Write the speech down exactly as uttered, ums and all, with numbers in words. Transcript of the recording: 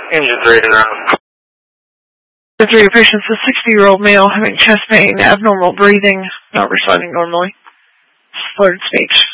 Engine three to ground. The three patients, a sixty-year-old male having chest pain, abnormal breathing, not responding normally. Slurred speech.